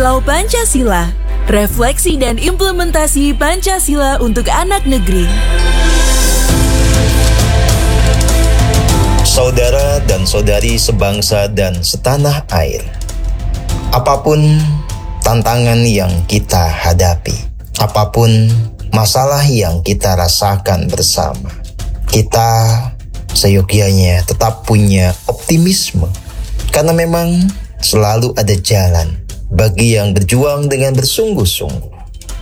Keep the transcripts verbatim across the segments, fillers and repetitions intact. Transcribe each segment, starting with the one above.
Kilau Pancasila, refleksi dan implementasi Pancasila untuk anak negeri. Saudara dan saudari sebangsa dan setanah air, apapun tantangan yang kita hadapi, apapun masalah yang kita rasakan bersama, kita seyogyanya tetap punya optimisme, karena memang selalu ada jalan bagi yang berjuang dengan bersungguh-sungguh.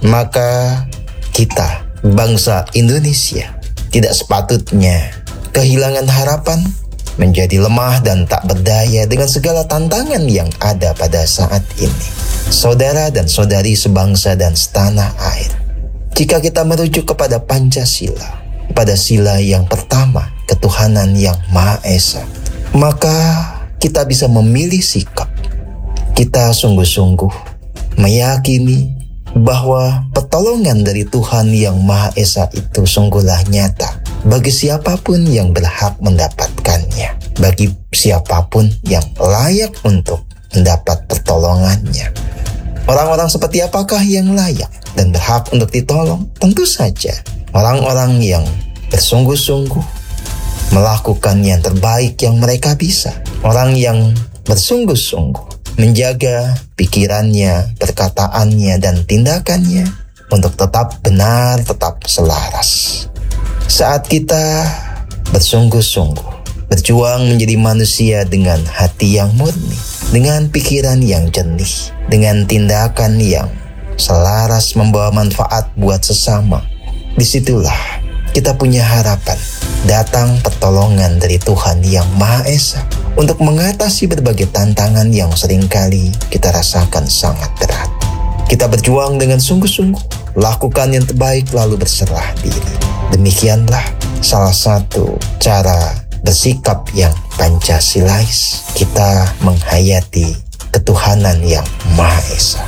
Maka kita, bangsa Indonesia, tidak sepatutnya kehilangan harapan, menjadi lemah dan tak berdaya dengan segala tantangan yang ada pada saat ini. Saudara dan saudari sebangsa dan setanah air, jika kita merujuk kepada Pancasila, pada sila yang pertama, ketuhanan yang Maha Esa, maka kita bisa memilih sikap. Kita sungguh-sungguh meyakini bahwa pertolongan dari Tuhan yang Maha Esa itu sungguhlah nyata bagi siapapun yang berhak mendapatkannya, bagi siapapun yang layak untuk mendapat pertolongannya. Orang-orang seperti apakah yang layak dan berhak untuk ditolong? Tentu saja orang-orang yang bersungguh-sungguh melakukan yang terbaik yang mereka bisa. Orang yang bersungguh-sungguh menjaga pikirannya, perkataannya, dan tindakannya untuk tetap benar, tetap selaras. Saat kita bersungguh-sungguh berjuang menjadi manusia dengan hati yang murni, dengan pikiran yang jernih, dengan tindakan yang selaras membawa manfaat buat sesama, disitulah kita punya harapan datang pertolongan dari Tuhan yang Maha Esa untuk mengatasi berbagai tantangan yang seringkali kita rasakan sangat berat. Kita berjuang dengan sungguh-sungguh, lakukan yang terbaik lalu berserah diri. Demikianlah salah satu cara bersikap yang Pancasilais, kita menghayati ketuhanan yang Maha Esa.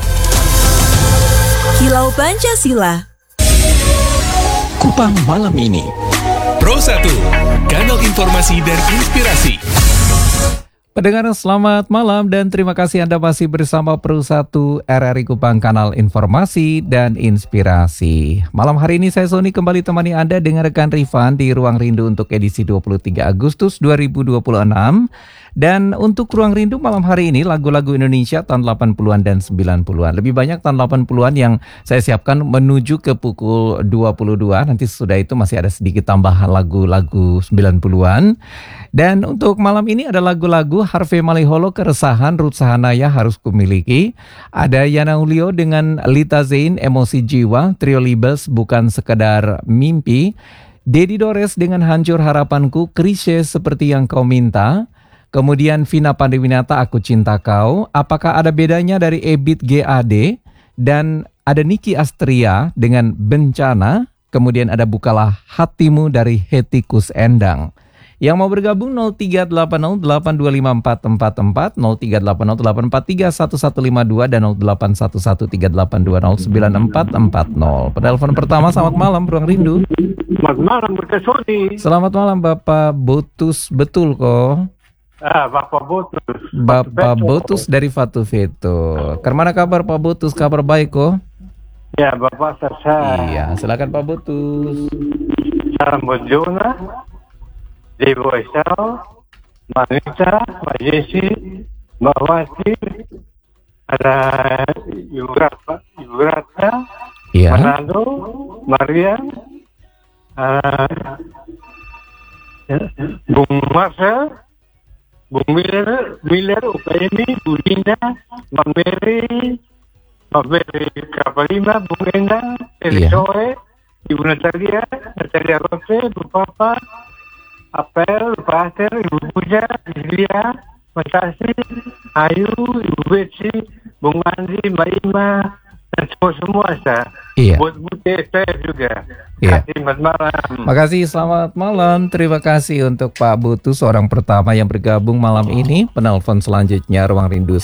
Kilau Pancasila. Kupang malam ini. Pro satu, kanal informasi dan inspirasi. Pendengar selamat malam dan terima kasih Anda masih bersama Pro satu R R I Kupang, kanal informasi dan inspirasi. Malam hari ini saya Sony kembali temani Anda dengan rekan Rifan di Ruang Rindu untuk edisi dua puluh tiga Agustus dua ribu dua puluh enam. Dan untuk Ruang Rindu malam hari ini lagu-lagu Indonesia tahun delapan puluhan dan sembilan puluhan. Lebih banyak tahun delapan puluhan yang saya siapkan menuju ke pukul dua puluh dua. Nanti sesudah itu masih ada sedikit tambahan lagu-lagu sembilan puluhan. Dan untuk malam ini ada lagu-lagu Harvey Maliholo, Keresahan, Ruth Sahanaya, Harus Kumiliki. Ada Yana Julio dengan Lita Zain, Emosi Jiwa. Trio Libels, Bukan Sekedar Mimpi. Dedi Dores dengan Hancur Harapanku. Krisye, Seperti Yang Kau Minta. Kemudian Vina Pandewinata, Aku Cinta Kau. Apakah ada bedanya dari Ebit G A D? Dan ada Niki Astria dengan Bencana. Kemudian ada Bukalah Hatimu dari Hetikus Endang. Yang mau bergabung nol tiga delapan nol delapan dua lima empat empat empat, nol tiga delapan nol delapan empat tiga satu satu lima dua dan nol delapan satu satu tiga delapan dua nol sembilan empat empat nol. Penelpon pertama, selamat malam Ruang Rindu. Selamat malam Bapak Sony. Selamat malam Bapak Botus, betul kok? Ah, Bapak Botus. Bapak Botus dari Fatu Veto. Kemana kabar Pak Botus? Kabar baik kok? Ya Bapak Sasa. Iya, silakan Pak Botus. Salam buat Jona, Dewa Esau, Manita, Mbak Jesi, Mbak Wati, ada Ibu Ratna, Ibu Ratna, Iya. Manado, Marian, uh, Bung Marcel, Bung Miller, Miller, Upayemi, Bu Linda, Bang Mary, Bang Mary Kapalima, Bung Endang, Elisoe, Ibu Natalia, Natalia Rose, Bu Papa, Apel, Pater, Ibu Puja, Lia, Masasi, Ayu, Ibu Betsy, Bung Andi, Mbak Ima, dan semua-semua saya. Iya. Buat Bute saya juga. Iya. Selamat malam. Makasih, selamat malam. Terima kasih untuk Pak Botus, orang pertama yang bergabung malam ini. Penelpon selanjutnya Ruang Rindu